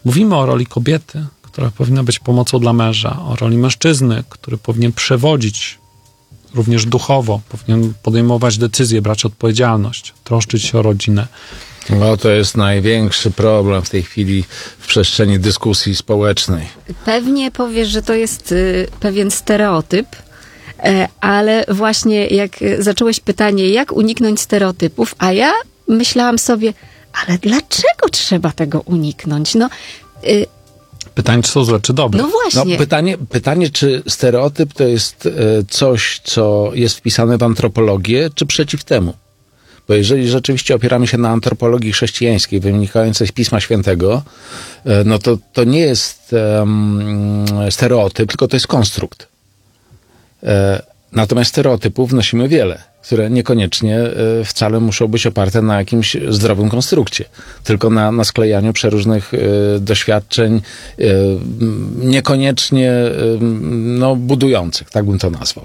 mówimy o roli kobiety, która powinna być pomocą dla męża, o roli mężczyzny, który powinien przewodzić również duchowo, powinien podejmować decyzje, brać odpowiedzialność, troszczyć się o rodzinę. No to jest największy problem w tej chwili w przestrzeni dyskusji społecznej. Pewnie powiesz, że to jest pewien stereotyp, ale właśnie jak zacząłeś pytanie, jak uniknąć stereotypów, a ja myślałam sobie, ale dlaczego trzeba tego uniknąć? Pytanie, czy są złe, czy dobre? No właśnie. Pytanie, czy stereotyp to jest coś, co jest wpisane w antropologię, czy przeciw temu? Bo jeżeli rzeczywiście opieramy się na antropologii chrześcijańskiej wynikającej z Pisma Świętego, no to nie jest stereotyp, tylko to jest konstrukt. Natomiast stereotypów wnosimy wiele, które niekoniecznie wcale muszą być oparte na jakimś zdrowym konstrukcie, tylko na sklejaniu przeróżnych doświadczeń, niekoniecznie budujących, tak bym to nazwał.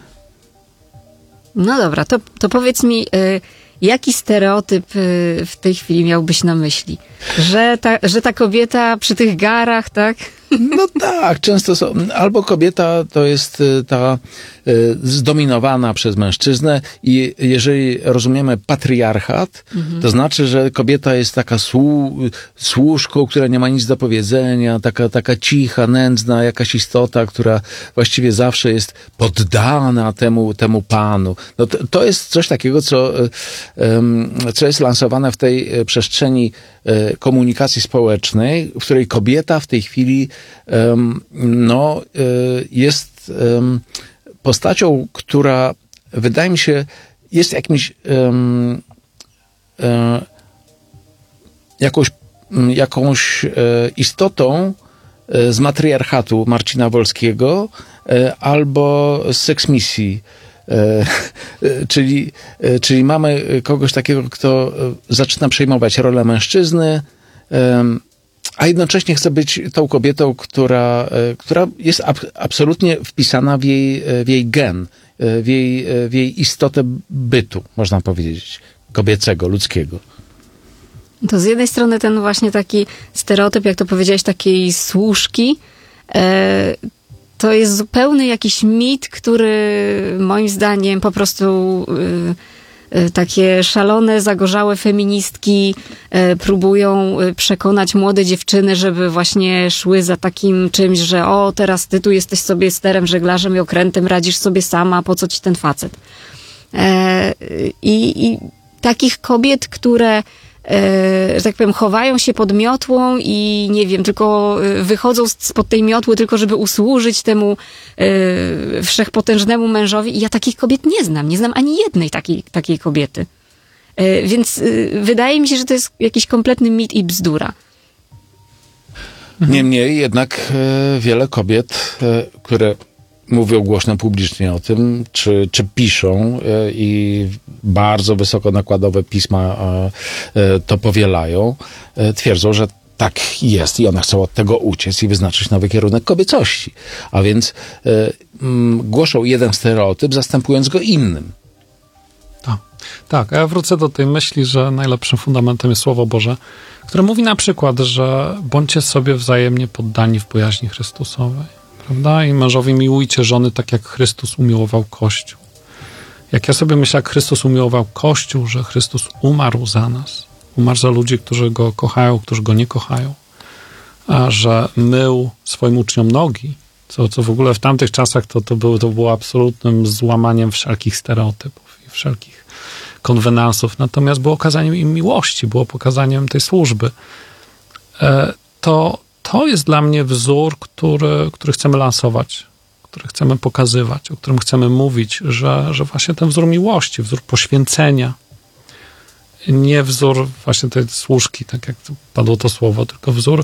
No dobra, to powiedz mi, jaki stereotyp w tej chwili miałbyś na myśli? Że ta kobieta przy tych garach, tak? No tak, często są. Albo kobieta to jest ta zdominowana przez mężczyznę i jeżeli rozumiemy patriarchat, to znaczy, że kobieta jest taka służką, która nie ma nic do powiedzenia, taka cicha, nędzna jakaś istota, która właściwie zawsze jest poddana temu panu. No to jest coś takiego, co jest lansowane w tej przestrzeni komunikacji społecznej, w której kobieta w tej chwili jest postacią, która wydaje mi się jest jakąś istotą z matriarchatu Marcina Wolskiego albo z seksmisji. Czyli mamy kogoś takiego, kto zaczyna przejmować rolę mężczyzny, a jednocześnie chce być tą kobietą, która jest absolutnie wpisana w jej gen, w jej istotę bytu, można powiedzieć, kobiecego, ludzkiego. To z jednej strony ten właśnie taki stereotyp, jak to powiedziałeś, takiej służki, to jest zupełny jakiś mit, który moim zdaniem po prostu takie szalone, zagorzałe feministki próbują przekonać młode dziewczyny, żeby właśnie szły za takim czymś, że teraz ty tu jesteś sobie sterem, żeglarzem i okrętem, radzisz sobie sama, po co ci ten facet? I takich kobiet, które że tak powiem, chowają się pod miotłą i nie wiem, tylko wychodzą spod tej miotły tylko, żeby usłużyć temu wszechpotężnemu mężowi. I ja takich kobiet nie znam ani jednej takiej kobiety. Więc wydaje mi się, że to jest jakiś kompletny mit i bzdura. Niemniej jednak wiele kobiet, które mówią głośno publicznie o tym, czy piszą i bardzo wysoko nakładowe pisma to powielają, twierdzą, że tak jest i one chcą od tego uciec i wyznaczyć nowy kierunek kobiecości. A więc głoszą jeden stereotyp, zastępując go innym. Tak, a ja wrócę do tej myśli, że najlepszym fundamentem jest Słowo Boże, które mówi na przykład, że bądźcie sobie wzajemnie poddani w bojaźni Chrystusowej. Prawda? I mężowie miłujcie żony tak, jak Chrystus umiłował Kościół. Jak ja sobie myślę, jak Chrystus umiłował Kościół, że Chrystus umarł za nas. Umarł za ludzi, którzy Go kochają, którzy Go nie kochają. A że mył swoim uczniom nogi, co w ogóle w tamtych czasach to było absolutnym złamaniem wszelkich stereotypów i wszelkich konwenansów. Natomiast było okazaniem im miłości, było pokazaniem tej służby. To jest dla mnie wzór, który chcemy lansować, który chcemy pokazywać, o którym chcemy mówić, że właśnie ten wzór miłości, wzór poświęcenia, nie wzór właśnie tej służki, tak jak padło to słowo, tylko wzór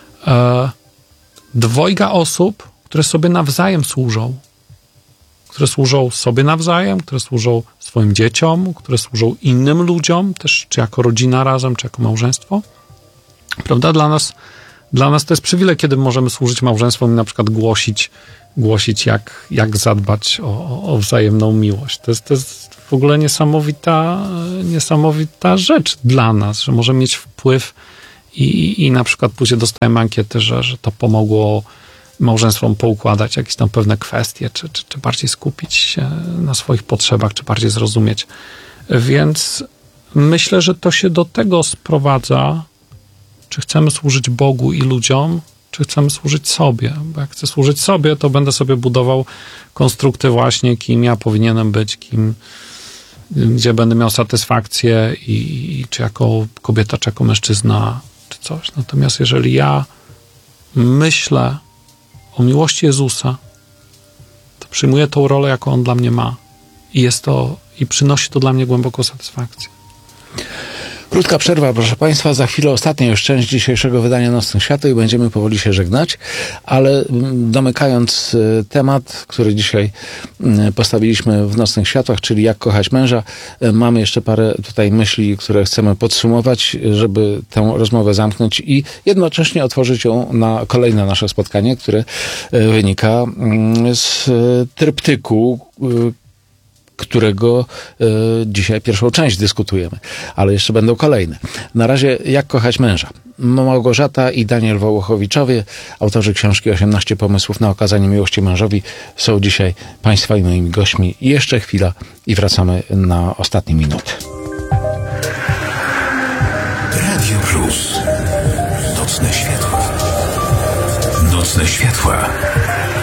dwojga osób, które sobie nawzajem służą, które służą sobie nawzajem, które służą swoim dzieciom, które służą innym ludziom, też czy jako rodzina razem, czy jako małżeństwo. Prawda? Dla nas to jest przywilej, kiedy możemy służyć małżeństwom i na przykład głosić jak zadbać o wzajemną miłość. To jest w ogóle niesamowita rzecz dla nas, że możemy mieć wpływ i na przykład później dostałem ankiety, że to pomogło małżeństwom poukładać jakieś tam pewne kwestie, czy bardziej skupić się na swoich potrzebach, czy bardziej zrozumieć. Więc myślę, że to się do tego sprowadza, czy chcemy służyć Bogu i ludziom, czy chcemy służyć sobie. Bo jak chcę służyć sobie, to będę sobie budował konstrukty właśnie, kim ja powinienem być, gdzie będę miał satysfakcję i czy jako kobieta, czy jako mężczyzna, czy coś. Natomiast jeżeli ja myślę o miłości Jezusa, to przyjmuję tą rolę, jaką On dla mnie ma. I przynosi to dla mnie głęboką satysfakcję. Krótka przerwa, proszę Państwa. Za chwilę ostatnia już część dzisiejszego wydania Nocnych Świateł i będziemy powoli się żegnać, ale domykając temat, który dzisiaj postawiliśmy w Nocnych Światłach, czyli jak kochać męża, mamy jeszcze parę tutaj myśli, które chcemy podsumować, żeby tę rozmowę zamknąć i jednocześnie otworzyć ją na kolejne nasze spotkanie, które wynika z tryptyku, którego dzisiaj pierwszą część dyskutujemy, ale jeszcze będą kolejne. Na razie jak kochać męża. Małgorzata i Daniel Wołochowiczowie, autorzy książki 18 pomysłów na okazanie miłości mężowi, są dzisiaj Państwa i moimi gośćmi. I jeszcze chwila i wracamy na ostatnie minuty. Radio Plus. Nocne światła. Nocne światła.